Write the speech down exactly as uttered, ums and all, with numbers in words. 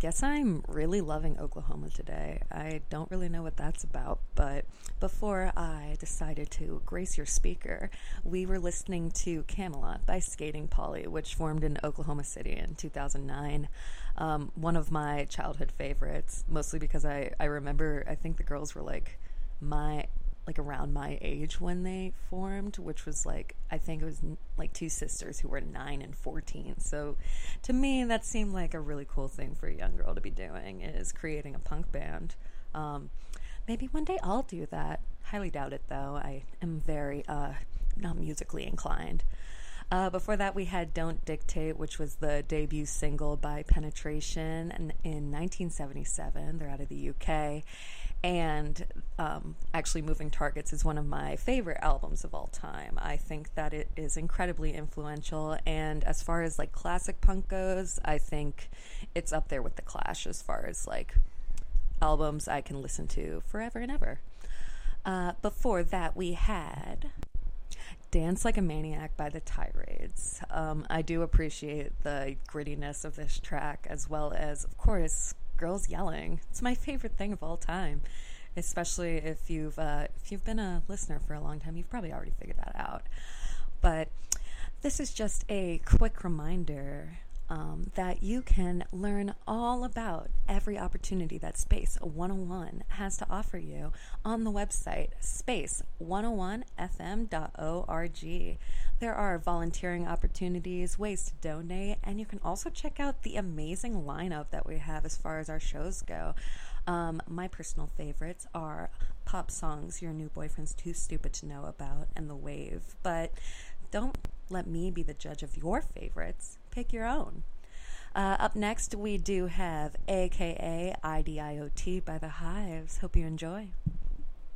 Guess I'm really loving Oklahoma today. I don't really know what that's about, but before I decided to grace your speaker, we were listening to Camelot by Skating Polly, which formed in Oklahoma City in two thousand nine. Um, one of my childhood favorites, mostly because I, I remember, I think the girls were like my like around my age when they formed, which was like, I think it was like two sisters who were nine and fourteen. So to me, that seemed like a really cool thing for a young girl to be doing, is creating a punk band. Um, maybe one day I'll do that. Highly doubt it, though. I am very uh, not musically inclined. Uh, before that, we had Don't Dictate, which was the debut single by Penetration in nineteen seventy-seven. They're out of the U K. And um, actually, Moving Targets is one of my favorite albums of all time. I think that it is incredibly influential. And as far as like classic punk goes, I think it's up there with The Clash as far as like albums I can listen to forever and ever. Uh, before that, we had Dance Like a Maniac by the Tirades. Um, I do appreciate the grittiness of this track, as well as, of course, girls yelling. It's my favorite thing of all time, especially if you've uh, if you've been a listener for a long time. You've probably already figured that out. But this is just a quick reminder um, that you can learn all about every opportunity that Space one oh one has to offer you on the website space one oh one f m dot org. There are volunteering opportunities, ways to donate, and you can also check out the amazing lineup that we have as far as our shows go. Um, my personal favorites are Pop Songs Your New Boyfriend's Too Stupid to Know About and The Wave. But don't let me be the judge of your favorites. Pick your own. Uh, up next, we do have A K A I D I O T by The Hives. Hope you enjoy.